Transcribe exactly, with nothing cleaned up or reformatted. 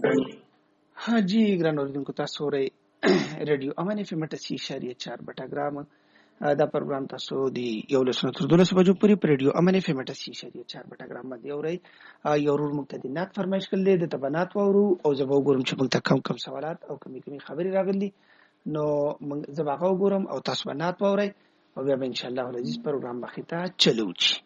ها جی ګران اوریدونکو تاسو اورئ رادیو امان اف ام اسی اشاریه چار بټاګرام دا پروګرام تاسو دی یو لسنه تر دولس بجو پوری پر رادیو امان اف ام اسی اشاریه چار بټاګرام باندې اورئ یو ورور مقتدینات فرمایش کړل د تبانات وورو او زبو ګورم چې موږ ته کم کم سوالات او کمی کمی خبري راغلي نو زباغه وګورم او تاسو بنات وورئ او بیا ان شاء الله العزیز پروګرام مخې ته چلو چی